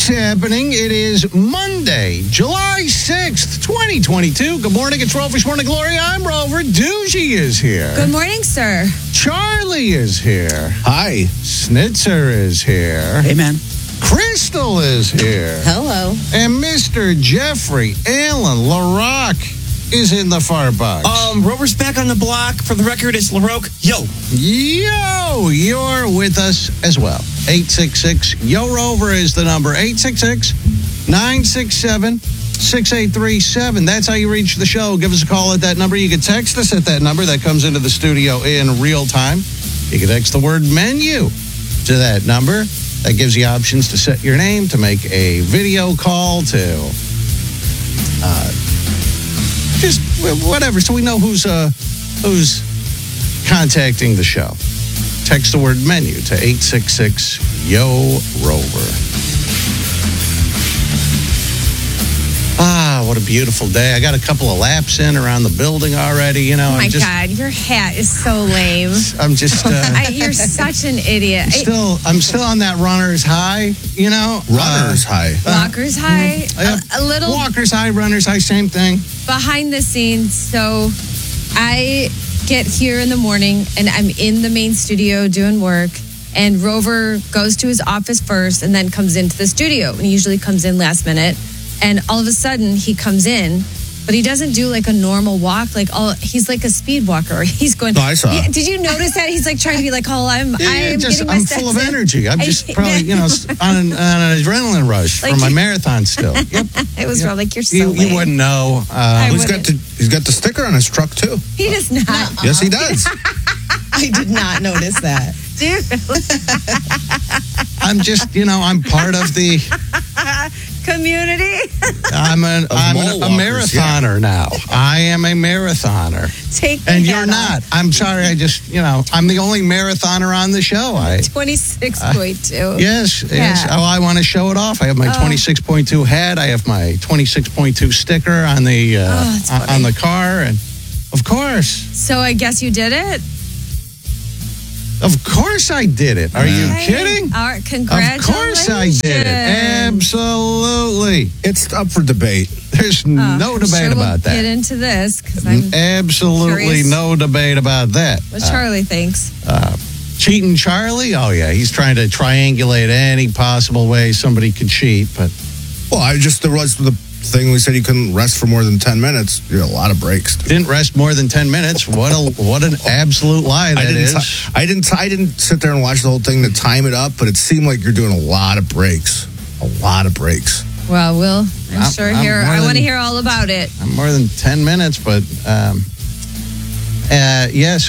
What's happening? It is Monday, July 6th, 2022. Good morning. It's Rover's Morning Glory. I'm Rover. Doogie is here. Good morning, sir. Charlie is here. Hi. Snitzer is here. Hey, man. Crystal is here. Hello. And Mr. Jeffrey Allen LaRock is in the far box. Rover's back on the block. For the record, it's LaRoque. Yo, you're with us as well. 866-YO-ROVER is the number. 866-967-6837. That's how you reach the show. Give us a call at that number. You can text us at that number. That comes into the studio in real time. You can text the word menu to that number. That gives you options to set your name, to make a video call, to just whatever, so we know who's contacting the show. Text the word menu to 866-YO-ROVER. What a beautiful day. I got a couple of laps in around the building already. You know, Oh my God, your hat is so lame. I'm just. You're such an idiot. I'm still on that runner's high. You know, runner's high. Walker's high. A little walker's high, runner's high, same thing. Behind the scenes. So I get here in the morning and I'm in the main studio doing work. And Rover goes to his office first and then comes into the studio. And he usually comes in last minute. And all of a sudden, he comes in, but he doesn't do like a normal walk. He's like a speed walker. He's going. No, I saw. Did you notice that? He's like trying to be like, I'm full of energy. I'm just probably, on an adrenaline rush from my marathon still. Yep. It was probably like, you're so You lame. wouldn't know. He's got the sticker on his truck, too. He does not. Yes, he does. I did not notice that. Dude. I'm just, I'm part of the community. I'm a marathoner now. I am a marathoner. And you're not. I'm sorry. I just, I'm the only marathoner on the show. 26.2. Yes. Oh, I want to show it off. I have my 26.2 hat. I have my 26.2 sticker on the car, and of course. So I guess you did it. Of course I did it. Are you kidding? Congratulations. Of course I did it. Absolutely. It's up for debate. There's no debate about that. Get into this because I'm absolutely curious no debate about that. what Charlie thinks. Cheating Charlie? Oh, yeah. He's trying to triangulate any possible way somebody could cheat. But there was the thing we said you couldn't rest for more than 10 minutes. You had a lot of breaks. Didn't rest more than 10 minutes. What an absolute lie that is. I didn't sit there and watch the whole thing to time it up, but it seemed like you're doing a lot of breaks. A lot of breaks. Well, I want to hear all about it. I'm more than 10 minutes, but yes,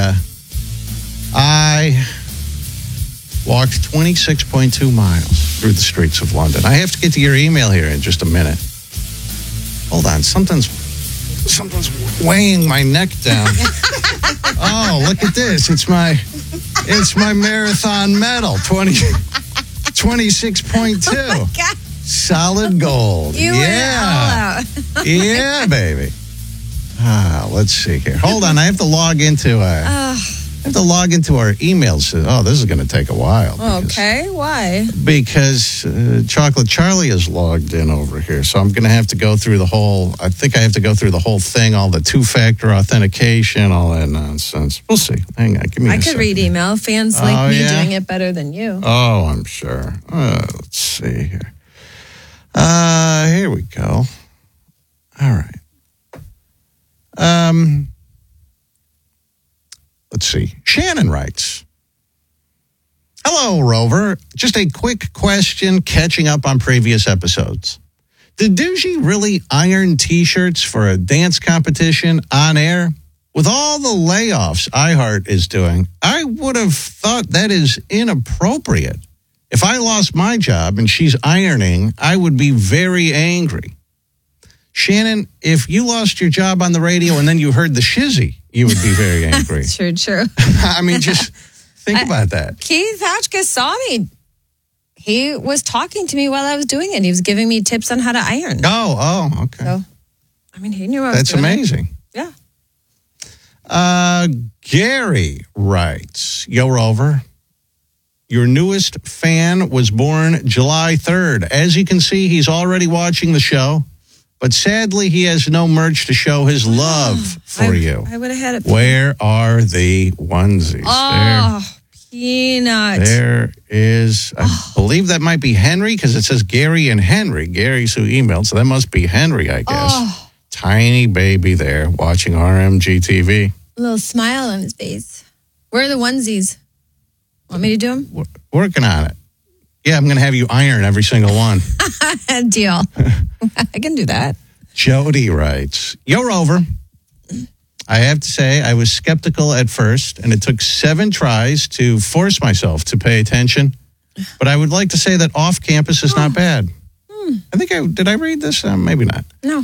I walked 26.2 miles through the streets of London. I have to get to your email here in just a minute. Hold on, something's weighing my neck down. Oh, look at this! It's my marathon medal, 26.2. Oh my God. Solid gold. You went all out. Yeah, baby. Let's see here. Hold on, I have to log into our emails. Oh, this is going to take a while. Okay, why? Because Chocolate Charlie is logged in over here. So I'm going to have to go through the whole thing, all the two-factor authentication, all that nonsense. We'll see. Hang on, give me a second. I could read email. Fans like me doing it better than you. Oh, I'm sure. Let's see here. Here we go. All right. Let's see. Shannon writes, hello, Rover. Just a quick question catching up on previous episodes. Did Doogie really iron T-shirts for a dance competition on air? With all the layoffs iHeart is doing, I would have thought that is inappropriate. If I lost my job and she's ironing, I would be very angry. Shannon, if you lost your job on the radio and then you heard the shizzy, you would be very angry. True. I mean, just think about that. Keith Hotchkiss saw me. He was talking to me while I was doing it. He was giving me tips on how to iron. Oh, okay. So, he knew I was That's doing amazing. It. Yeah. Gary writes, Yo, Rover. Your newest fan was born July 3rd. As you can see, he's already watching the show, but sadly, he has no merch to show his love for you. I would have had it. Where are the onesies? Oh, peanut. There is, I believe that might be Henry because it says Gary and Henry. Gary's who emailed, so that must be Henry, I guess. Oh. Tiny baby there watching RMG TV. A little smile on his face. Where are the onesies? Want me to do them? Working on it. Yeah, I'm going to have you iron every single one. Deal. I can do that. Jody writes, Yo, Rover. I have to say, I was skeptical at first, and it took 7 tries to force myself to pay attention. But I would like to say that off campus is not bad. I think did I read this? Maybe not. No.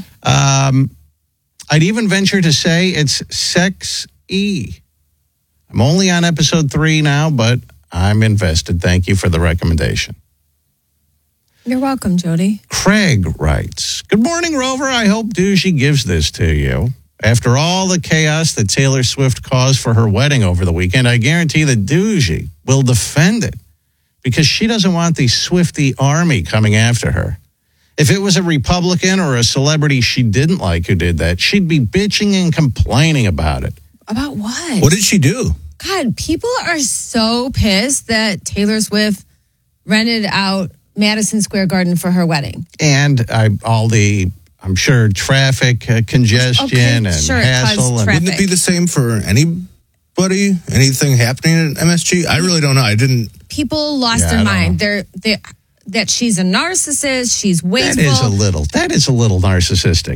I'd even venture to say it's sex-y. I'm only on episode 3 now, but I'm invested. Thank you for the recommendation. You're welcome, Jody. Craig writes, Good morning, Rover. I hope Douchey gives this to you. After all the chaos that Taylor Swift caused for her wedding over the weekend, I guarantee that Douchey will defend it because she doesn't want the Swiftie army coming after her. If it was a Republican or a celebrity she didn't like who did that, she'd be bitching and complaining about it. About what? What did she do? God, people are so pissed that Taylor Swift rented out Madison Square Garden for her wedding. And I'm sure, traffic congestion and hassle. And wouldn't it be the same for anybody? Anything happening at MSG? I really don't know. I didn't. People lost their mind. That she's a narcissist. She's wasteful. That is a little narcissistic.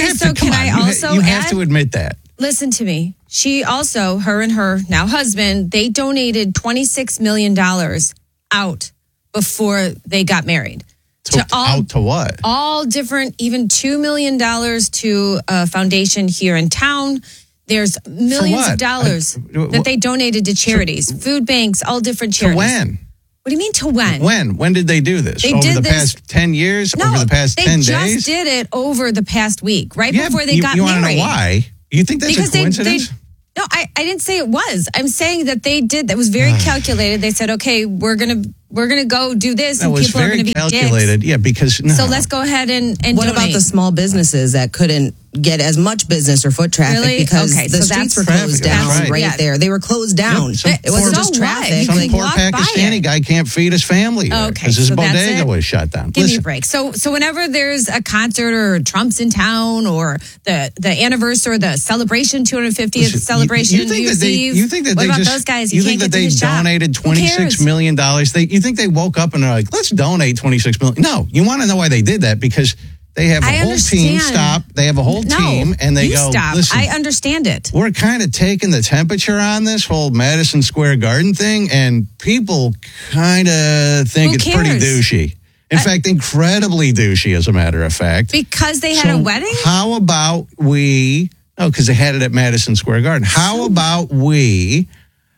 You have to admit that. Listen to me. She also, her and her now husband, they donated $26 million out before they got married. To what? All different, even $2 million to a foundation here in town. There's millions of dollars that they donated to charities, food banks, all different charities. To when? What do you mean to when? When did they do this? Over the past 10 years? No, over the past 10 days? They just did it over the past week, before they got married. You want to know why? You think that's a coincidence? No, I didn't say it was. I'm saying that they did. That was very calculated. They said, okay, we're gonna go do this, and people are gonna be calculated. Dicks. Yeah, because so let's go ahead and what donate. about the small businesses that couldn't get as much business or foot traffic because the streets were closed down there? They were closed down. It wasn't just traffic. Some poor Pakistani guy can't feed his family because his bodega was shut down. Give me a break. So whenever there's a concert or Trump's in town or the anniversary or the celebration, 250th celebration, New Year's Eve, you think that what about those guys? You think that they donated $26 million? You think they woke up and they're like, let's donate $26 million? No, you want to know why they did that? Because they have a whole team. They have a whole team, and they go, listen, I understand it. We're kind of taking the temperature on this whole Madison Square Garden thing, and people kind of think it's pretty douchey. In fact, incredibly douchey, as a matter of fact. Because they had a wedding? How about we... No, because they had it at Madison Square Garden. How about we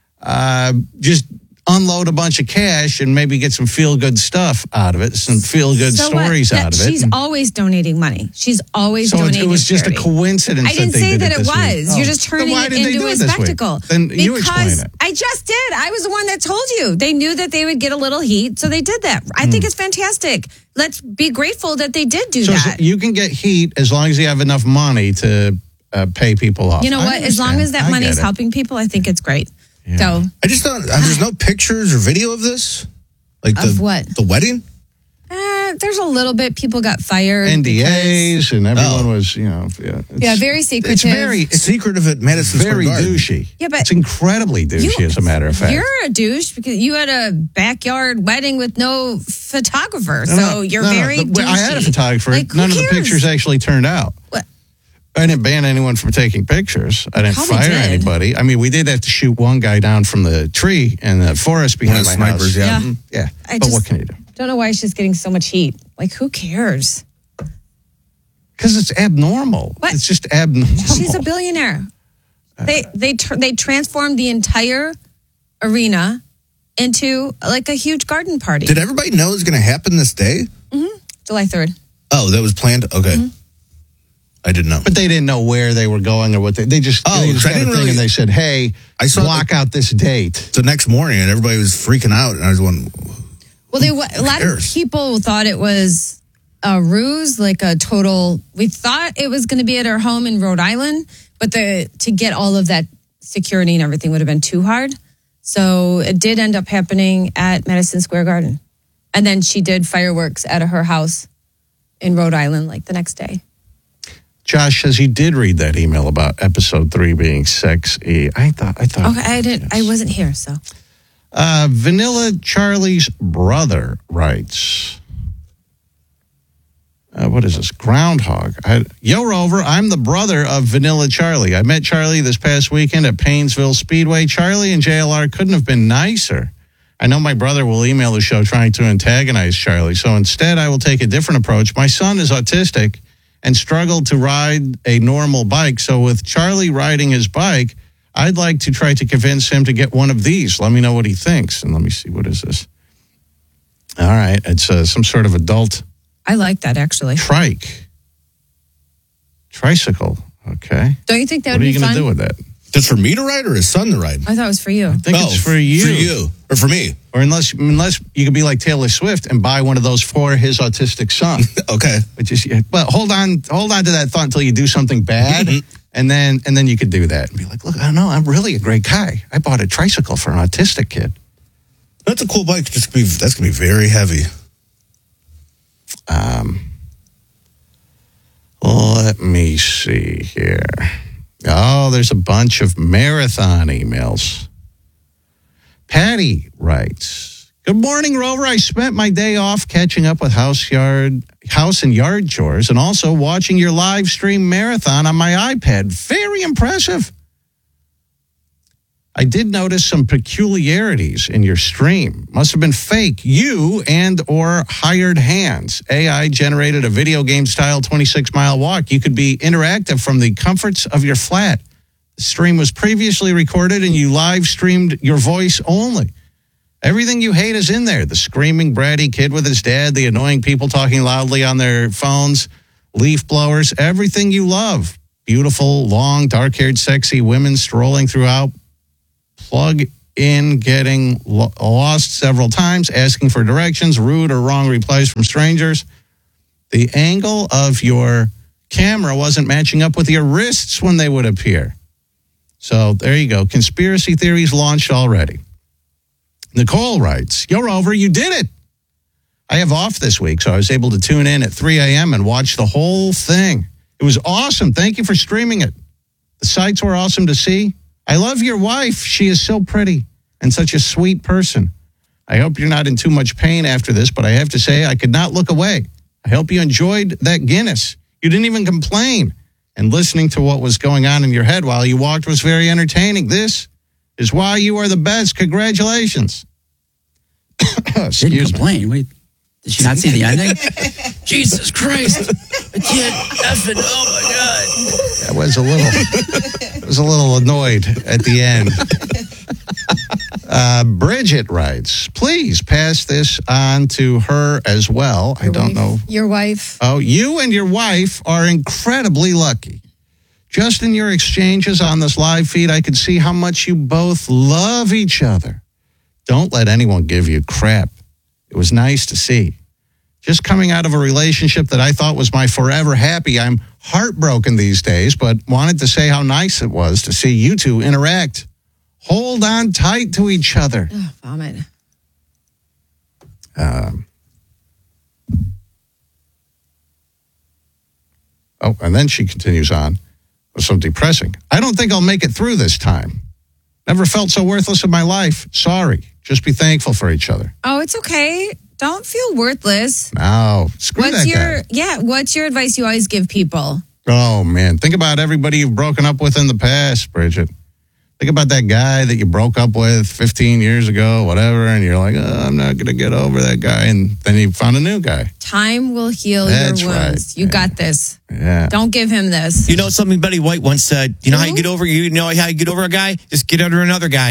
just unload a bunch of cash and maybe get some feel-good stuff out of it, some feel-good stories out of it. She's always donating money. She's always donating. So it was just a coincidence. I didn't say that it was. You're just turning it into a spectacle. Then you explain it. I just did. I was the one that told you. They knew that they would get a little heat, so they did that. I think it's fantastic. Let's be grateful that they did do that. So you can get heat as long as you have enough money to pay people off. You know what? As long as that money is helping people, I think it's great. Yeah. So I just don't. There's no pictures or video of this, of what? The wedding. There's a little bit. People got fired. NDAs and everyone was, very secretive. It's very secretive at Madison Square Garden. Very douchey. Yeah, but it's incredibly douchey, as a matter of fact. You're a douche because you had a backyard wedding with no photographer, so you're very douchey. I had a photographer. None of the pictures actually turned out. What? I didn't ban anyone from taking pictures. I didn't fire anybody. I mean, we did have to shoot one guy down from the tree in the forest behind my house. Yeah. But what can you do? Don't know why she's getting so much heat. Like, who cares? Because it's abnormal. What? It's just abnormal. She's a billionaire. They transformed the entire arena into like a huge garden party. Did everybody know it was going to happen this day? Mm-hmm. July 3rd. Oh, that was planned? Okay. Mm-hmm. I didn't know. But they didn't know where they were going or what they just got a thing and they said, hey, block out this date. The next morning, and everybody was freaking out. And I was wondering, well, a lot of people thought it was a ruse, like a total. We thought it was going to be at our home in Rhode Island, but to get all of that security and everything would have been too hard. So it did end up happening at Madison Square Garden. And then she did fireworks at her house in Rhode Island like the next day. Josh says he did read that email about episode 3 being sexy. I thought. Okay, I didn't. I wasn't here, so. Vanilla Charlie's brother writes. What is this? Groundhog. Yo, Rover, I'm the brother of Vanilla Charlie. I met Charlie this past weekend at Painesville Speedway. Charlie and JLR couldn't have been nicer. I know my brother will email the show trying to antagonize Charlie, so instead I will take a different approach. My son is autistic and struggled to ride a normal bike, so with Charlie riding his bike, I'd like to try to convince him to get one of these. Let me know what he thinks. And let me see, what is this? All right, it's some sort of adult... I like that, actually. Tricycle, okay. Don't you think that would be fun? What are you going to do with that? That's for me to ride or his son to ride? I thought it was for you. I think it's for you. For you. Or for me. Or unless you could be like Taylor Swift and buy one of those for his autistic son. Okay. But hold on to that thought until you do something bad, and then you could do that. And be like, look, I don't know, I'm really a great guy. I bought a tricycle for an autistic kid. That's a cool bike. That's going to be very heavy. Let me see here. Oh, there's a bunch of marathon emails. Patty writes, good morning, Rover. I spent my day off catching up with house and yard chores and also watching your live stream marathon on my iPad. Very impressive. I did notice some peculiarities in your stream. Must have been fake. You and or hired hands. AI generated a video game style 26-mile walk. You could be interactive from the comforts of your flat. The stream was previously recorded and you live streamed your voice only. Everything you hate is in there. The screaming bratty kid with his dad, the annoying people talking loudly on their phones, leaf blowers, everything you love. Beautiful, long, dark-haired, sexy women strolling throughout. Plug in, getting lost several times, asking for directions, rude or wrong replies from strangers. The angle of your camera wasn't matching up with your wrists when they would appear. So there you go. Conspiracy theories launched already. Nicole writes, yo, Rover, you did it. I have off this week, so I was able to tune in at 3 a.m. and watch the whole thing. It was awesome. Thank you for streaming it. The sights were awesome to see. I love your wife. She is so pretty and such a sweet person. I hope you're not in too much pain after this, but I have to say I could not look away. I hope you enjoyed that Guinness. You didn't even complain. And listening to what was going on in your head while you walked was very entertaining. This is why you are the best. Congratulations. Didn't complain. Wait, did she not see the ending? Jesus Christ. I can't effing. Oh, my God. I was a little annoyed at the end. Bridget writes, please pass this on to her as well. I don't know. Your wife. Oh, you and your wife are incredibly lucky. Just in your exchanges on this live feed, I could see how much you both love each other. Don't let anyone give you crap. It was nice to see. Just coming out of a relationship that I thought was my forever happy, I'm heartbroken these days, but wanted to say how nice it was to see you two interact. Hold on tight to each other. Oh, vomit. And then she continues on with some depressing. I don't think I'll make it through this time. Never felt so worthless in my life. Sorry. Just be thankful for each other. Oh, it's okay. Don't feel worthless. No, screw that guy. Yeah, what's your advice you always give people? Oh, man. Think about everybody you've broken up with in the past, Bridget. Think about that guy that you broke up with 15 years ago, whatever, and you're like, I'm not going to get over that guy. And then you found a new guy. Time will heal your wounds. Right. You got this. Yeah. Don't give him this. You know something Betty White once said? You know how you get over a guy? Just get under another guy.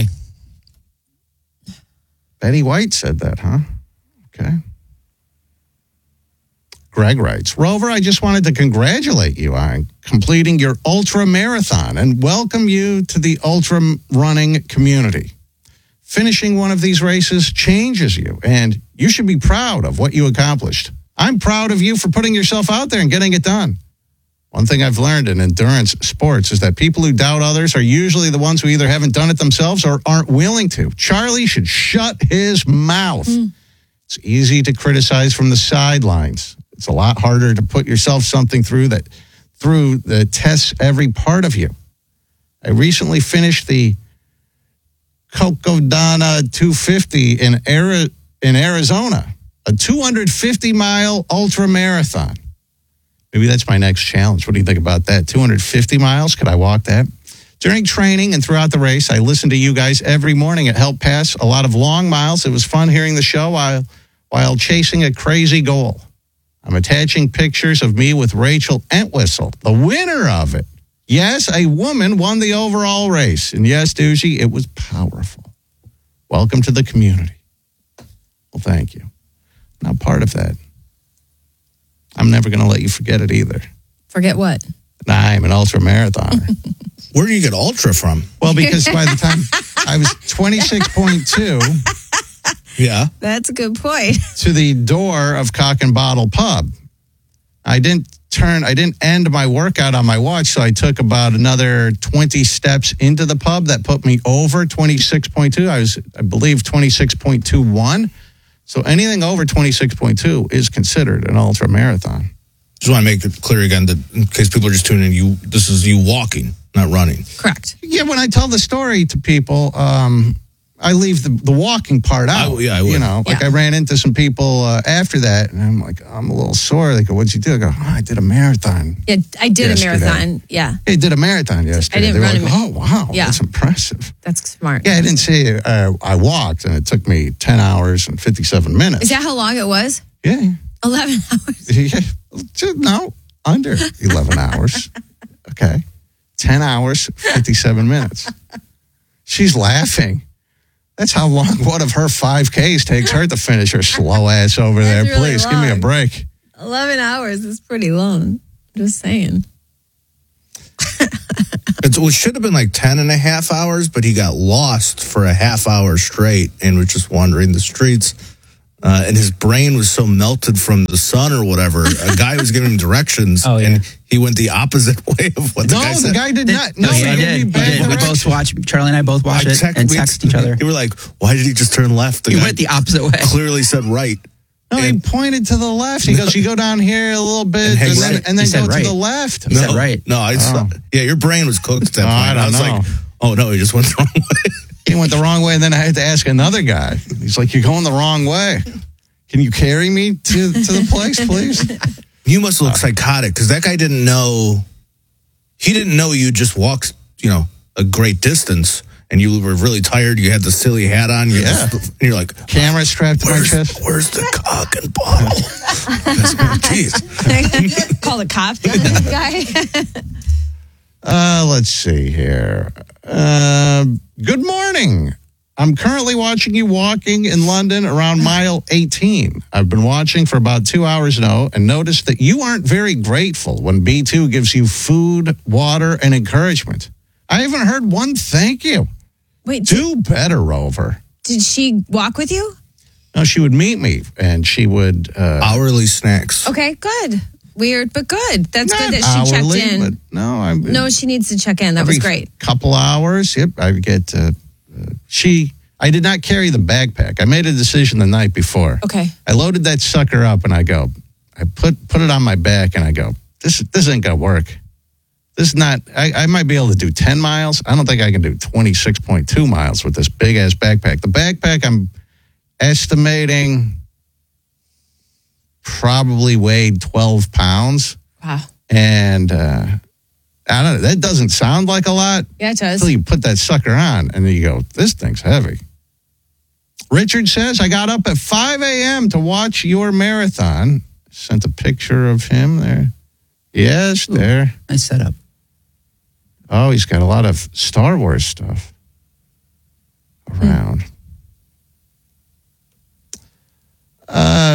Betty White said that, huh? Okay. Greg writes, Rover, I just wanted to congratulate you on completing your ultra marathon and welcome you to the ultra running community. Finishing one of these races changes you, and you should be proud of what you accomplished. I'm proud of you for putting yourself out there and getting it done. One thing I've learned in endurance sports is that people who doubt others are usually the ones who either haven't done it themselves or aren't willing to. Charlie should shut his mouth. It's easy to criticize from the sidelines. It's a lot harder to put yourself something through that tests every part of you. I recently finished the Cocodona 250 in Arizona, a 250-mile ultra marathon. Maybe that's my next challenge. What do you think about that? 250 miles? Could I walk that? During training and throughout the race, I listened to you guys every morning. It helped pass a lot of long miles. It was fun hearing the show while chasing a crazy goal. I'm attaching pictures of me with Rachel Entwistle, the winner of it. Yes, a woman won the overall race. And yes, Doogie, it was powerful. Welcome to the community. Well, thank you. Now, part of that, I'm never going to let you forget it either. Forget what? I'm an ultra marathoner. Where do you get ultra from? Well, because by the time I was 26.2. Yeah. That's a good point. To the door of Cock and Bottle Pub. I didn't end my workout on my watch, so I took about another 20 steps into the pub. That put me over 26.2. I believe, 26.21. So anything over 26.2 is considered an ultra marathon. Just want to make it clear again that in case people are just tuning in, this is you walking, not running. Correct. Yeah, when I tell the story to people, I leave the walking part out. I would. You know, like I ran into some people after that, and I'm like, I'm a little sore. They go, what'd you do? I go, I did a marathon. Yeah, I did yesterday. A marathon. Yeah. I did a marathon yesterday. I didn't they were run. Like, oh, wow, that's impressive. That's smart. Yeah, I didn't say I walked, and it took me 10 hours and 57 minutes. Is that how long it was? Yeah. 11 hours? Yeah. No, under 11 hours. Okay. 10 hours, 57 minutes. She's laughing. That's how long one of her 5Ks takes her to finish her slow ass over there. Really Please, long. give me a break. 11 hours is pretty long. Just saying. It should have been like 10 and a half hours, but he got lost for a half hour straight and was just wandering the streets. And his brain was so melted from the sun or whatever. A guy was giving him directions, and he went the opposite way of what the guy said. No, the guy did not. No, he did. We both watched, Charlie and I both watched it and texted each other. We were like, why did he just turn left? He went the opposite way. Clearly said right. No, he pointed to the left. He goes, you go down here a little bit and then go to the left. He said right. No, yeah, your brain was cooked at that point. I was like, oh, no, he just went the wrong way. He went the wrong way, and then I had to ask another guy. He's like, you're going the wrong way. Can you carry me to the place, please? You must look psychotic, because that guy didn't know. He didn't know you just walked, a great distance, and you were really tired. You had the silly hat on. You're like, camera strapped to my chest. Where's the cock and bottle? Jeez. Call the cops on this guy. Let's see here. Good morning. I'm currently watching you walking in London around mile 18. I've been watching for about 2 hours now and noticed that you aren't very grateful when B2 gives you food, water, and encouragement. I haven't heard one thank you. Wait. Do better, Rover. Did she walk with you? No, she would meet me, and she would... hourly snacks. Okay, good. Weird, but good. That's Not good that she hourly, checked in. But no, she needs to check in. That was great. Couple hours. Yep, I would get... I did not carry the backpack. I made a decision the night before. Okay. I loaded that sucker up and I put it on my back and I go, this ain't gonna work. This is not, I might be able to do 10 miles. I don't think I can do 26.2 miles with this big ass backpack. The backpack I'm estimating probably weighed 12 pounds. Wow. And, I don't know. That doesn't sound like a lot. Yeah, it does. Until you put that sucker on, and then you go, this thing's heavy. Richard says, I got up at 5 a.m. to watch your marathon. Sent a picture of him there. Yes, there. Nice setup. Oh, he's got a lot of Star Wars stuff around.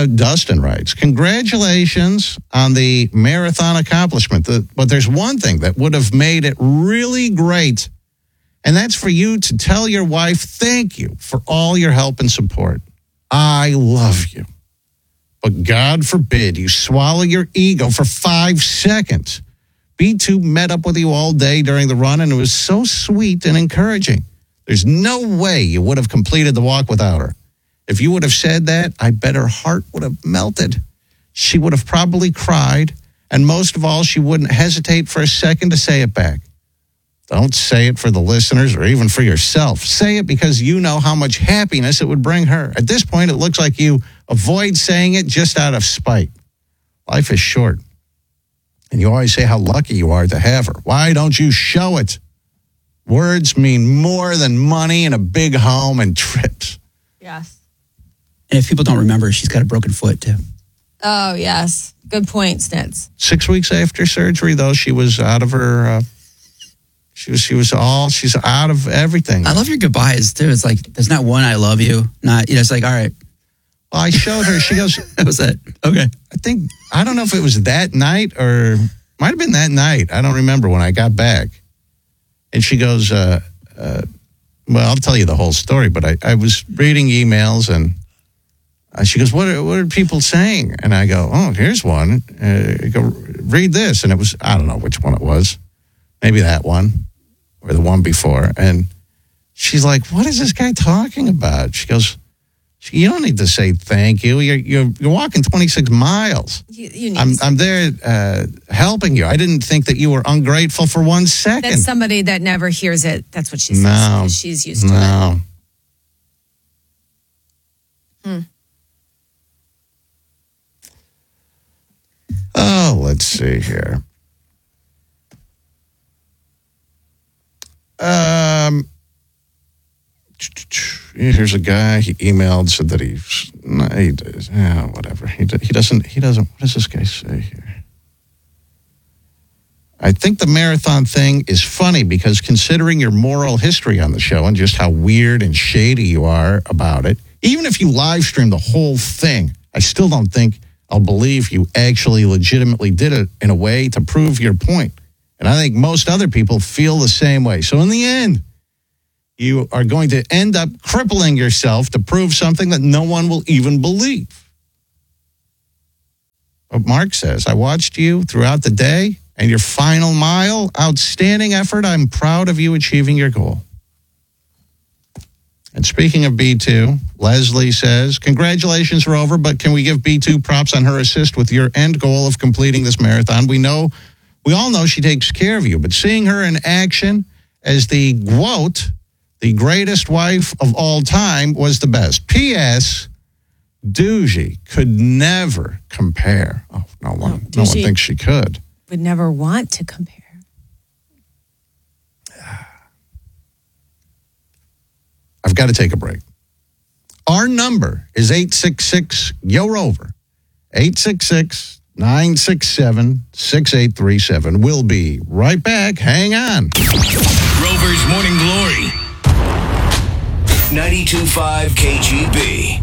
Dustin writes, congratulations on the marathon accomplishment. But there's one thing that would have made it really great, and that's for you to tell your wife thank you for all your help and support. I love you. But God forbid you swallow your ego for 5 seconds. B2 met up with you all day during the run, and it was so sweet and encouraging. There's no way you would have completed the walk without her. If you would have said that, I bet her heart would have melted. She would have probably cried, and most of all, she wouldn't hesitate for a second to say it back. Don't say it for the listeners or even for yourself. Say it because you know how much happiness it would bring her. At this point, it looks like you avoid saying it just out of spite. Life is short, and you always say how lucky you are to have her. Why don't you show it? Words mean more than money and a big home and trips. Yes. And if people don't remember, she's got a broken foot, too. Oh, yes. Good point, Snitz. 6 weeks after surgery, though, she was out of her... she's out of everything. I love your goodbyes, too. It's like, there's not one I love you. Not, it's like, all right. Well, I showed her. She goes... That was it. Okay. I don't know if it was that night or... Might have been that night. I don't remember when I got back. And she goes, well, I'll tell you the whole story, but I was reading emails and she goes, what are people saying? And I go, oh, here's one. Go read this. And it was, I don't know which one it was. Maybe that one or the one before. And she's like, what is this guy talking about? She goes, you don't need to say thank you. You're walking 26 miles. I'm there helping you. I didn't think that you were ungrateful for 1 second. That's somebody that never hears it. That's what she says. No, she's used to it. Oh, let's see here. Here's a guy. He emailed, said that whatever. He doesn't. What does this guy say here? I think the marathon thing is funny because considering your moral history on the show and just how weird and shady you are about it, even if you live stream the whole thing, I still don't think I'll believe you actually legitimately did it in a way to prove your point. And I think most other people feel the same way. So in the end, you are going to end up crippling yourself to prove something that no one will even believe. But Mark says, I watched you throughout the day and your final mile. Outstanding effort. I'm proud of you achieving your goal. And speaking of B2, Leslie says, congratulations, Rover, but can we give B2 props on her assist with your end goal of completing this marathon? We all know she takes care of you, but seeing her in action as the GWOAT, the greatest wife of all time, was the best. P.S. Doogie could never compare. Oh, no one thinks she could. Would never want to compare. I've got to take a break. Our number is 866-YO-ROVER. 866-967-6837. We'll be right back. Hang on. Rover's Morning Glory. 92.5 KGB.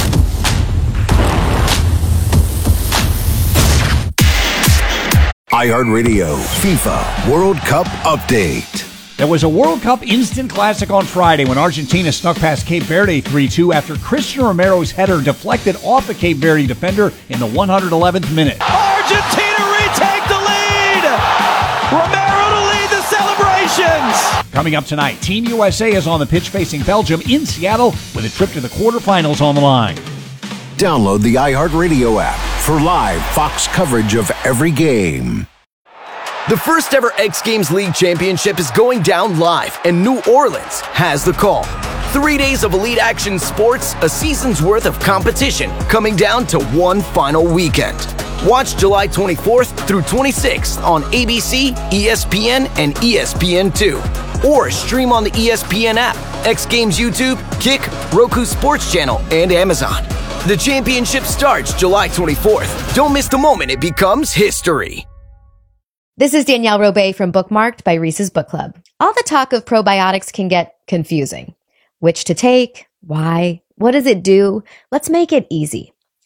iHeartRadio FIFA World Cup Update. There was a World Cup instant classic on Friday when Argentina snuck past Cape Verde 3-2 after Christian Romero's header deflected off the Cape Verde defender in the 111th minute. Argentina retake the lead! Romero to lead the celebrations! Coming up tonight, Team USA is on the pitch facing Belgium in Seattle with a trip to the quarterfinals on the line. Download the iHeartRadio app for live Fox coverage of every game. The first ever X Games League Championship is going down live, and New Orleans has the call. 3 days of elite action sports, a season's worth of competition, coming down to one final weekend. Watch July 24th through 26th on ABC, ESPN, and ESPN2. Or stream on the ESPN app, X Games YouTube, Kick, Roku Sports Channel, and Amazon. The championship starts July 24th. Don't miss the moment it becomes history. This is Danielle Robay from Bookmarked by Reese's Book Club. All the talk of probiotics can get confusing. Which to take? Why? What does it do? Let's make it easy.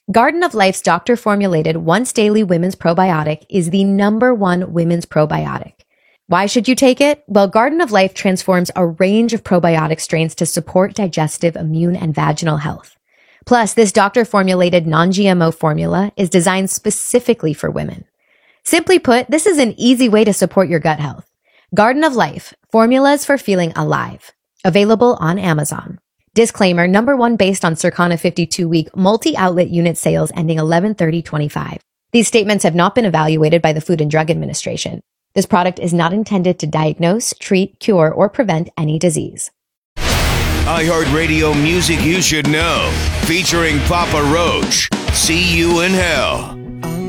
Garden of Life's doctor-formulated once-daily women's probiotic is the #1 women's probiotic. Why should you take it? Well, Garden of Life transforms a range of probiotic strains to support digestive, immune, and vaginal health. Plus, this doctor-formulated non-GMO formula is designed specifically for women. Simply put, this is an easy way to support your gut health. Garden of Life, formulas for feeling alive. Available on Amazon. Disclaimer, #1 based on Circana 52-week multi-outlet unit sales ending 11/30/25. These statements have not been evaluated by the Food and Drug Administration. This product is not intended to diagnose, treat, cure, or prevent any disease. iHeartRadio music you should know. Featuring Papa Roach. See You in Hell.